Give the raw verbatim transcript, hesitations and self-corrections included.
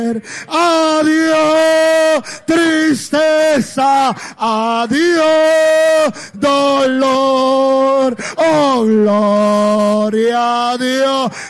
Adiós tristeza, adiós dolor, oh gloria a Dios,